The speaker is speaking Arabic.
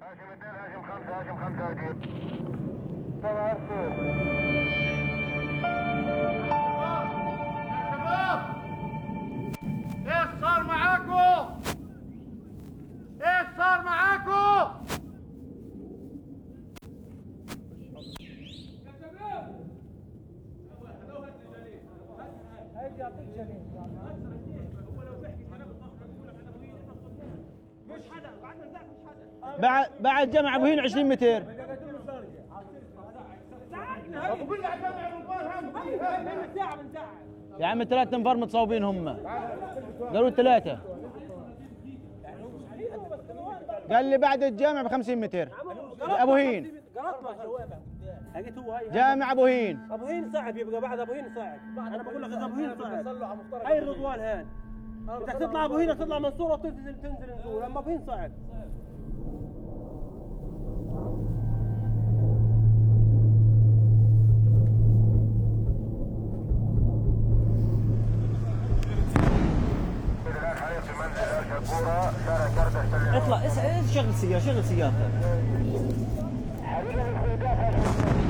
هاشم 5 هاشم 5 أجيب. ايش صار معاكم؟ ايش صار معاكم؟ يا شباب هيجي يعطيك جميل هو لو بيحكي كلام مش حدا بعد ذاك مش حدا بعد جمع ابو هين 20 متر. يا عم 3 انفار متصوبين هم. قالوا 3. قال لي بعد الجامع ب 50 متر. ابو هين جامع ابو هين. ابو هين صعب يبقى بعد ابو هين صعب. انا بقول لك ابو هين صعب. هاي الرضوان هان بدك تطلع ابو هين تطلع منصوره وتنزل نزول. اما ابو هين صعب. اطلع شغل سيارتك.